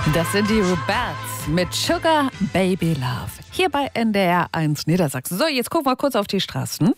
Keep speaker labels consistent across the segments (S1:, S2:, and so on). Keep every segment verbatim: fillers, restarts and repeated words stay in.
S1: Das sind die Rubats mit Sugar Baby Love. Hier bei N D R eins Niedersachsen. So, jetzt gucken wir kurz auf die Straßen.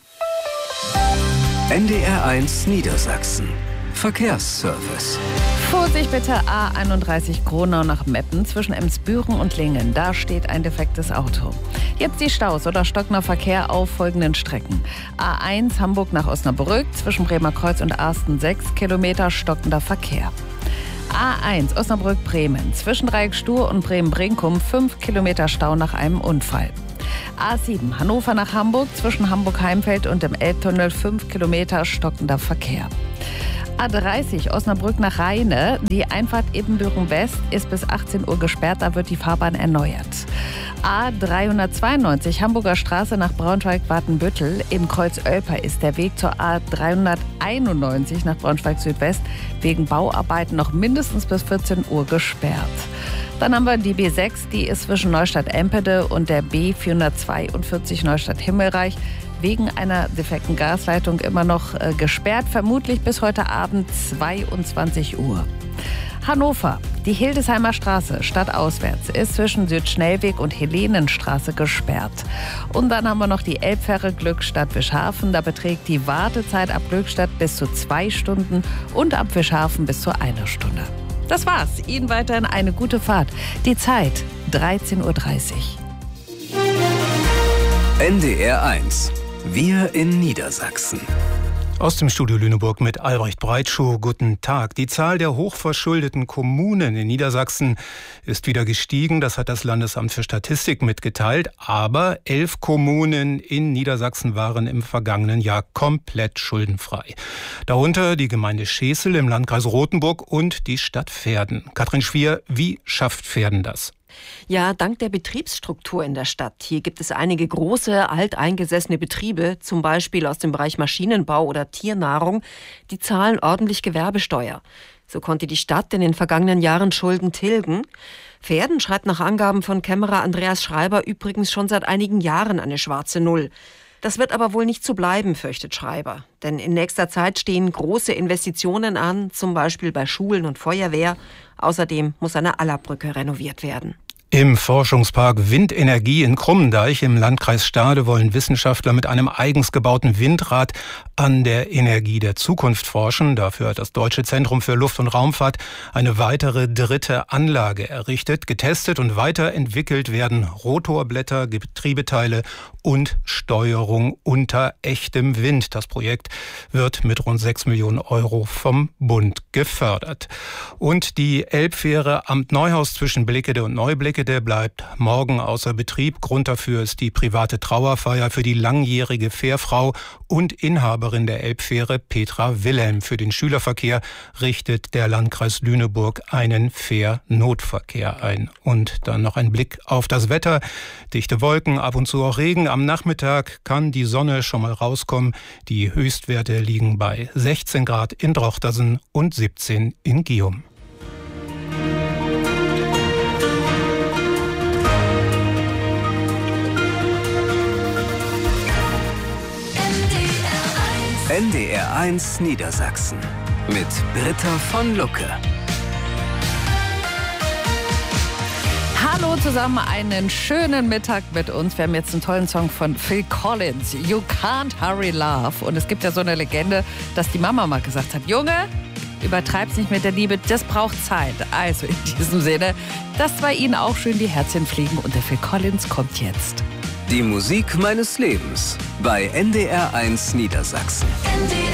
S2: N D R eins Niedersachsen. Verkehrsservice.
S1: Vorsicht bitte, A einunddreißig Gronau nach Meppen zwischen Emsbüren und Lingen. Da steht ein defektes Auto. Jetzt die Staus oder stockender Verkehr auf folgenden Strecken. A eins Hamburg nach Osnabrück zwischen Bremerkreuz und Arsten sechs Kilometer stockender Verkehr. A eins Osnabrück-Bremen zwischen Dreieckstuhr und Bremen-Brinkum fünf Kilometer Stau nach einem Unfall. A sieben Hannover nach Hamburg zwischen Hamburg-Heimfeld und dem Elbtunnel fünf Kilometer stockender Verkehr. A dreißig Osnabrück nach Rheine. Die Einfahrt Ebenbüren West ist bis achtzehn Uhr gesperrt, da wird die Fahrbahn erneuert. A dreihundertzweiundneunzig Hamburger Straße nach Braunschweig-Watenbüttel. Im Kreuz Oelper ist der Weg zur A dreihunderteinundneunzig nach Braunschweig-Südwest wegen Bauarbeiten noch mindestens bis vierzehn Uhr gesperrt. Dann haben wir die B sechs, die ist zwischen Neustadt-Empede und der B vierhundertzweiundvierzig Neustadt-Himmelreich wegen einer defekten Gasleitung immer noch äh, gesperrt, vermutlich bis heute Abend zweiundzwanzig Uhr. Hannover, die Hildesheimer Straße stadtauswärts ist zwischen Südschnellweg und Helenenstraße gesperrt. Und dann haben wir noch die Elbfähre Glückstadt-Wischhafen. Da beträgt die Wartezeit ab Glückstadt bis zu zwei Stunden und ab Wischhafen bis zu einer Stunde. Das war's. Ihnen weiterhin eine gute Fahrt. Die Zeit dreizehn Uhr dreißig.
S2: N D R eins. Wir in Niedersachsen.
S3: Aus dem Studio Lüneburg mit Albrecht Breitschuh. Guten Tag. Die Zahl der hochverschuldeten Kommunen in Niedersachsen ist wieder gestiegen. Das hat das Landesamt für Statistik mitgeteilt. Aber elf Kommunen in Niedersachsen waren im vergangenen Jahr komplett schuldenfrei. Darunter die Gemeinde Schesel im Landkreis Rothenburg und die Stadt Verden. Katrin Schwier, wie schafft Verden das?
S4: Ja, dank der Betriebsstruktur in der Stadt. Hier gibt es einige große, alteingesessene Betriebe, zum Beispiel aus dem Bereich Maschinenbau oder Tiernahrung, die zahlen ordentlich Gewerbesteuer. So konnte die Stadt in den vergangenen Jahren Schulden tilgen. Verden schreibt nach Angaben von Kämmerer Andreas Schreiber übrigens schon seit einigen Jahren eine schwarze Null. Das wird aber wohl nicht so bleiben, fürchtet Schreiber. Denn in nächster Zeit stehen große Investitionen an, zum Beispiel bei Schulen und Feuerwehr. Außerdem muss eine Allerbrücke renoviert werden.
S3: Im Forschungspark Windenergie in Krummendeich im Landkreis Stade wollen Wissenschaftler mit einem eigens gebauten Windrad an der Energie der Zukunft forschen. Dafür hat das Deutsche Zentrum für Luft- und Raumfahrt eine weitere dritte Anlage errichtet. Getestet und weiterentwickelt werden Rotorblätter, Getriebeteile und Steuerung unter echtem Wind. Das Projekt wird mit rund sechs Millionen Euro vom Bund gefördert. Und die Elbfähre Amt Neuhaus zwischen Blickede und Neublickede bleibt morgen außer Betrieb. Grund dafür ist die private Trauerfeier für die langjährige Fährfrau und Inhaberin der Elbfähre Petra Wilhelm. Für den Schülerverkehr richtet der Landkreis Lüneburg einen Fährnotverkehr ein. Und dann noch ein Blick auf das Wetter. Dichte Wolken, ab und zu auch Regen. Am Nachmittag kann die Sonne schon mal rauskommen. Die Höchstwerte liegen bei sechzehn Grad in Drochtersen und siebzehn in Gium.
S2: N D R eins Niedersachsen mit Britta von Lucke.
S1: Hallo zusammen, einen schönen Mittag mit uns. Wir haben jetzt einen tollen Song von Phil Collins, You Can't Hurry Love. Und es gibt ja so eine Legende, dass die Mama mal gesagt hat, Junge, übertreib's nicht mit der Liebe, das braucht Zeit. Also in diesem Sinne, dass bei Ihnen auch schön die Herzchen fliegen und der Phil Collins kommt jetzt.
S2: Die Musik meines Lebens bei N D R eins Niedersachsen.
S5: N D